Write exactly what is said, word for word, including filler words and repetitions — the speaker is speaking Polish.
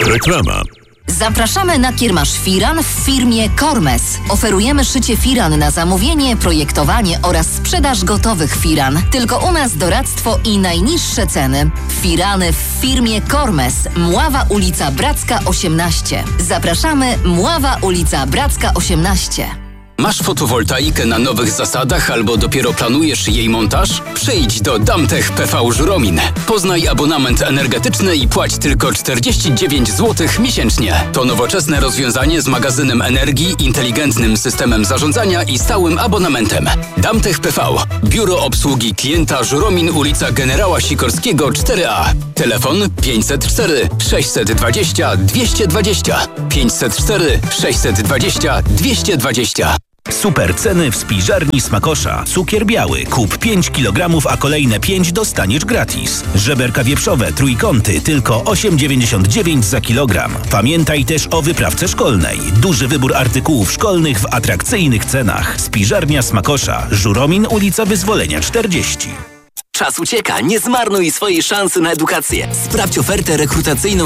Reklama. Zapraszamy na kiermasz firan w firmie Kormes. Oferujemy szycie firan na zamówienie, projektowanie oraz sprzedaż gotowych firan. Tylko u nas doradztwo i najniższe ceny. Firany w firmie Kormes. Mława ulica Bracka osiemnaście. Zapraszamy, Mława ulica Bracka osiemnaście. Masz fotowoltaikę na nowych zasadach albo dopiero planujesz jej montaż? Przyjdź do Damtech P V Żuromin. Poznaj abonament energetyczny i płać tylko czterdzieści dziewięć złotych miesięcznie. To nowoczesne rozwiązanie z magazynem energii, inteligentnym systemem zarządzania i stałym abonamentem. Damtech P V. Biuro Obsługi Klienta Żuromin, ulica Generała Sikorskiego cztery A. Telefon pięćset cztery sześćset dwadzieścia dwieście dwadzieścia. pięćset cztery sześćset dwadzieścia dwieście dwadzieścia. Super ceny w spiżarni Smakosza. Cukier biały. Kup pięć kilogramów, a kolejne pięć dostaniesz gratis. Żeberka wieprzowe trójkąty tylko osiem dziewięćdziesiąt dziewięć za kilogram. Pamiętaj też o wyprawce szkolnej. Duży wybór artykułów szkolnych w atrakcyjnych cenach. Spiżarnia Smakosza. Żuromin, ulica Wyzwolenia czterdzieści. Czas ucieka, nie zmarnuj swojej szansy na edukację. Sprawdź ofertę rekrutacyjną